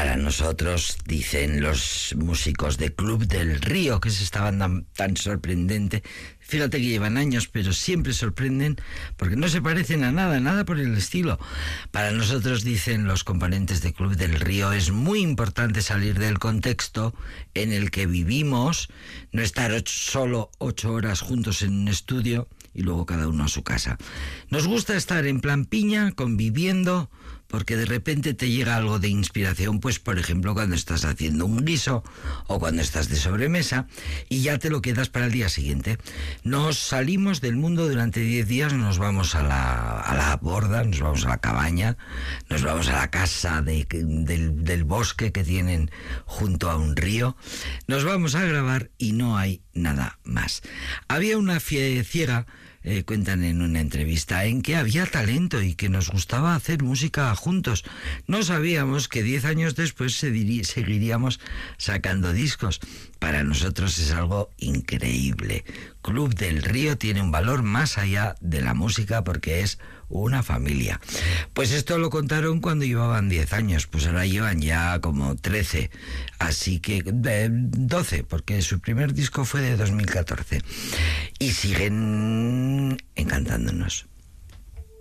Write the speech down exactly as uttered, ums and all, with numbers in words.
Para nosotros, dicen los músicos de Club del Río, que es esta banda tan sorprendente, fíjate que llevan años, pero siempre sorprenden porque no se parecen a nada, nada por el estilo. Para nosotros, dicen los componentes de Club del Río, es muy importante salir del contexto en el que vivimos, no estar ocho, solo ocho horas juntos en un estudio y luego cada uno a su casa. Nos gusta estar en plan piña, conviviendo, porque de repente te llega algo de inspiración, pues por ejemplo cuando estás haciendo un guiso o cuando estás de sobremesa y ya te lo quedas para el día siguiente. Nos salimos del mundo durante diez días, nos vamos a la, a la borda, nos vamos a la cabaña, nos vamos a la casa de, del, del bosque que tienen junto a un río, nos vamos a grabar y no hay nada más. Había una fie ciega, Eh, cuentan en una entrevista, en que había talento y que nos gustaba hacer música juntos. No sabíamos que diez años después se diri- seguiríamos sacando discos. Para nosotros es algo increíble. Club del Río tiene un valor más allá de la música porque es una familia. Pues esto lo contaron cuando llevaban diez años, pues ahora llevan ya como trece, así que eh, doce, porque su primer disco fue de dos mil catorce y siguen encantándonos.